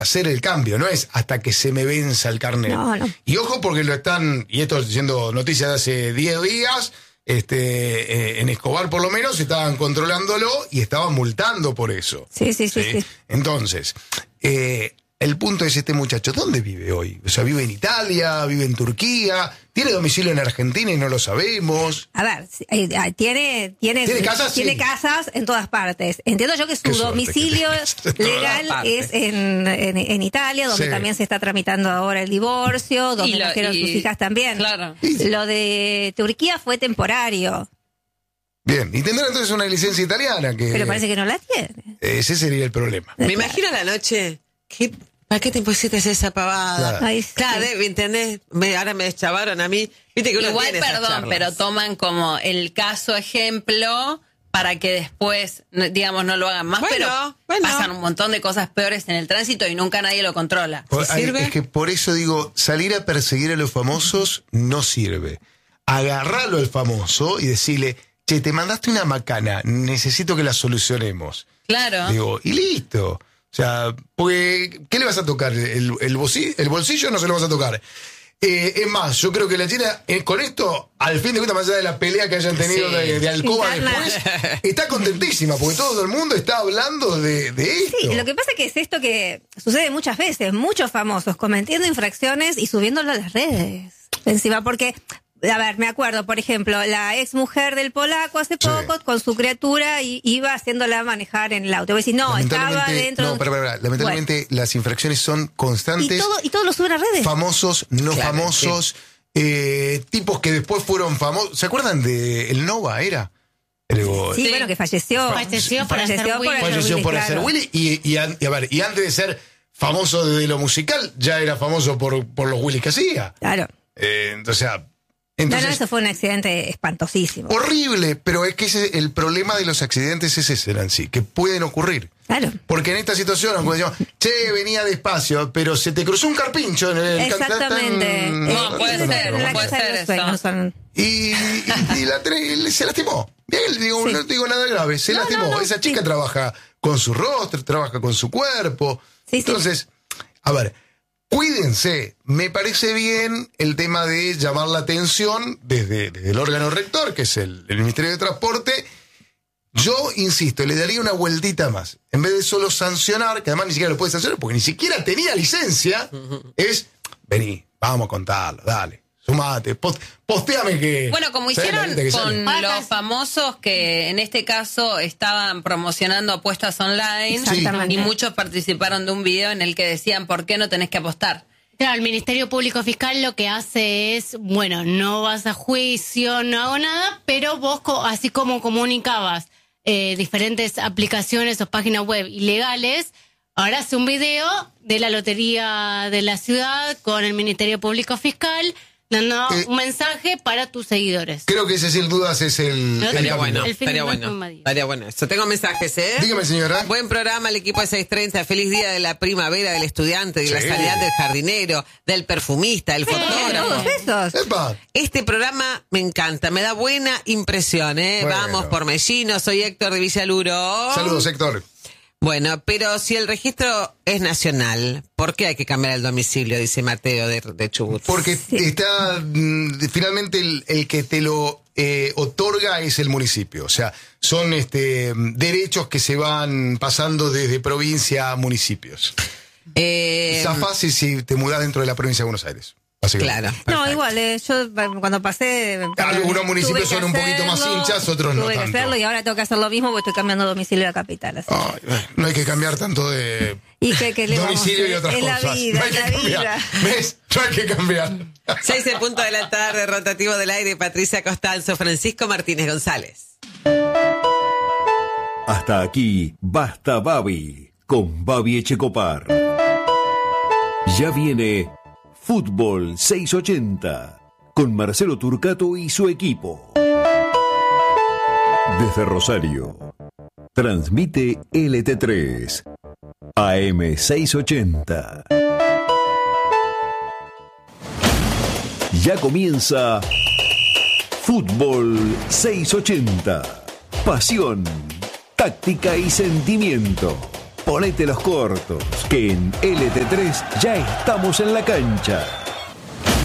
hacer el cambio, no es hasta que se me venza el carnet. No. Y ojo porque lo están, y esto siendo noticias de hace 10 días, en Escobar por lo menos estaban controlándolo y estaban multando por eso. Sí. Entonces, el punto es este muchacho, ¿dónde vive hoy? O sea, ¿vive en Italia? ¿Vive en Turquía? ¿Tiene domicilio en Argentina y no lo sabemos? A ver, tiene casas, tiene sí. casas en todas partes. Entiendo yo que su domicilio legal es en Italia, donde también se está tramitando ahora el divorcio, donde nacieron sus hijas también. Claro. Lo de Turquía fue temporario. Bien, y tendrá entonces una licencia italiana que... Pero parece que no la tiene. Ese sería el problema. Me imagino la noche. ¿Para qué te pusiste esa pavada? Claro. Claro, ¿entendés? Ahora me deschavaron a mí. Viste que uno Igual, tiene esas perdón, charlas. pero toman como el caso ejemplo para que después, digamos, no lo hagan más, Bueno. pasan un montón de cosas peores en el tránsito y nunca nadie lo controla. ¿Sirve? Es que por eso digo, salir a perseguir a los famosos no sirve. Agarrarlo al famoso y decirle, che, te mandaste una macana, necesito que la solucionemos. Claro. Digo, y listo. O sea, porque, ¿qué le vas a tocar? ¿El bolsillo no se lo vas a tocar? Es más, yo creo que la China, con esto, al fin de cuentas, más allá de la pelea que hayan tenido de alcoba después, está contentísima, porque todo el mundo está hablando de esto. Sí, lo que pasa que es esto que sucede muchas veces, muchos famosos cometiendo infracciones y subiéndolo a las redes. Encima, porque... A ver, me acuerdo, por ejemplo, la ex mujer del polaco hace poco, con su criatura, y iba haciéndola manejar en el auto. Voy a decir, no, estaba dentro... No, pero, lamentablemente las infracciones son constantes. Y todo lo suben a redes. Famosos, no famosos, tipos que después fueron famosos. ¿Se acuerdan de el Nova, era? Sí, bueno, que falleció. Falleció por hacer Willy. Y antes de ser famoso desde lo musical, ya era famoso por los Willys que hacía. Claro. Entonces, eso fue un accidente espantosísimo. Horrible, pero es que el problema de los accidentes es ese, Nancy, que pueden ocurrir. Claro. Porque en esta situación, aunque decimos, che, venía despacio, pero se te cruzó un carpincho en el Exactamente. No, puede ser eso. Y se lastimó. Bien, no digo nada grave, se lastimó. Esa chica trabaja con su rostro, trabaja con su cuerpo. Entonces, a ver, cuídense. Me parece bien el tema de llamar la atención desde el órgano rector, que es el Ministerio de Transporte. Yo, insisto, le daría una vueltita más. En vez de solo sancionar, que además ni siquiera lo puede sancionar, porque ni siquiera tenía licencia, es, vení, vamos a contarlo, dale, sumate, posteame que... Bueno, como hicieron con los famosos que en este caso estaban promocionando apuestas online, y muchos participaron de un video en el que decían, ¿por qué no tenés que apostar? Claro, el Ministerio Público Fiscal lo que hace es, bueno, no vas a juicio, no hago nada, pero vos, así como comunicabas diferentes aplicaciones o páginas web ilegales, ahora hace un video de la Lotería de la Ciudad con el Ministerio Público Fiscal dando un mensaje para tus seguidores. Creo que ese sin dudas es el... Estaría bueno, estaría bueno eso. Tengo mensajes, ¿eh? Dígame, señora. Buen programa, el equipo de 630. Feliz día de la primavera del estudiante, de la sanidad del jardinero, del perfumista, del fotógrafo. Esos. Este programa me encanta, me da buena impresión, ¿eh? Bueno. Vamos por Mellino, soy Héctor de Villaluro. Saludos, Héctor. Bueno, pero si el registro es nacional, ¿por qué hay que cambiar el domicilio? Dice Mateo de Chubut. Porque está, finalmente, el que te lo otorga es el municipio. O sea, son derechos que se van pasando desde provincia a municipios. Zafás si te mudás dentro de la provincia de Buenos Aires. Claro. No, igual, yo cuando pasé... Algunos municipios son un poquito más hinchas, otros no Tuve que tanto. hacerlo y ahora tengo que hacer lo mismo porque estoy cambiando domicilio de la capital. Así. No hay que cambiar tanto de que le domicilio y otras es cosas. La vida, no hay que cambiar. Vida. ¿Ves? No hay que cambiar. 6:00 rotativo del aire, Patricia Costanzo, Francisco Martínez González. Hasta aquí, Basta Babi, con Babi Echecopar. Ya viene Fútbol 680, con Marcelo Turcato y su equipo. Desde Rosario, transmite LT3, AM 680. Ya comienza Fútbol 680. Pasión, táctica y sentimiento. ponete los cortos, que en LT3 ya estamos en la cancha.